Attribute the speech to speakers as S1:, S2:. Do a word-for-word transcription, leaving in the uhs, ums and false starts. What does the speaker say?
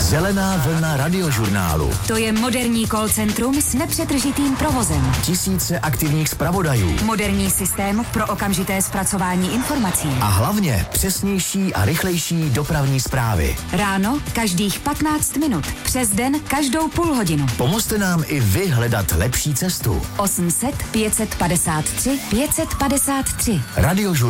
S1: Zelená vlna radiožurnálu.
S2: To je moderní call centrum s nepřetržitým provozem.
S1: Tisíce aktivních zpravodajů.
S2: Moderní systém pro okamžité zpracování informací.
S1: A hlavně přesnější a rychlejší dopravní zprávy.
S2: Ráno každých patnáct minut. Přes den každou půl hodinu.
S1: Pomozte nám i vy hledat lepší cestu.
S2: osm set pět set padesát tři pět set padesát tři.
S1: Radiožurnál.